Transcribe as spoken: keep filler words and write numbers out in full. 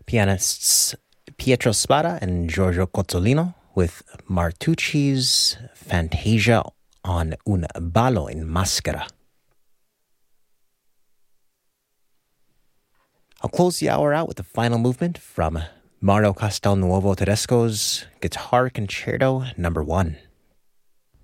pianists Pietro Spada and Giorgio Cozzolino with Martucci's Fantasia on un ballo in maschera. I'll close the hour out with the final movement from Mario Castelnuovo Tedesco's Guitar Concerto Number One.